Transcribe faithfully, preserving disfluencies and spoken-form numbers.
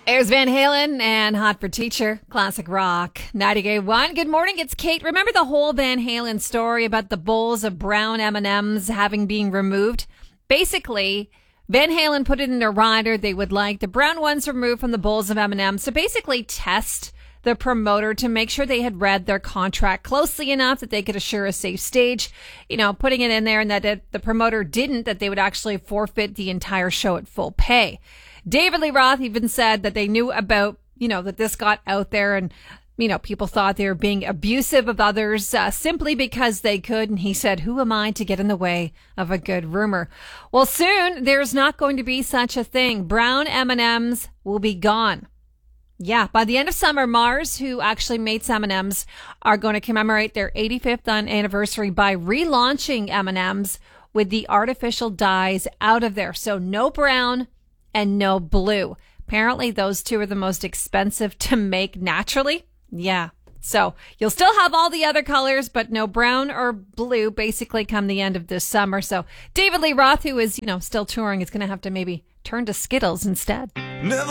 It was Van Halen and Hot for Teacher, classic rock, ninety-eight point one. Good morning, it's Kate. Remember the whole Van Halen story about the bowls of brown M and M's having been removed? Basically, Van Halen put it in a rider. They would like the brown ones removed from the bowls of M and M's. So basically test the promoter to make sure they had read their contract closely enough that they could assure a safe stage, you know, putting it in there, and that if the promoter didn't, that they would actually forfeit the entire show at full pay. David Lee Roth even said that they knew about, you know, that this got out there and, you know, people thought they were being abusive of others uh, simply because they could. And he said, who am I to get in the way of a good rumor? Well, soon there's not going to be such a thing. Brown M and M's will be gone. Yeah, by the end of summer, Mars, who actually made M and M's, are going to commemorate their eighty-fifth anniversary by relaunching M and M's with the artificial dyes out of there. So no brown and no blue. Apparently, those two are the most expensive to make naturally. Yeah. So you'll still have all the other colors, but no brown or blue basically come the end of this summer. So David Lee Roth, who is, you know, still touring, is going to have to maybe turn to Skittles instead. Never